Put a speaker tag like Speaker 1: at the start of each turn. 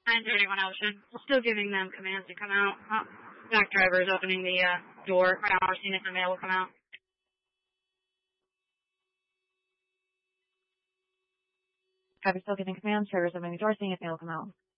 Speaker 1: 931 Ocean. Still giving them commands to come out. Back driver is opening the door. Right now we're seeing if the mail will come out.
Speaker 2: Driver still giving commands. Driver's opening the door, seeing if mail will come out.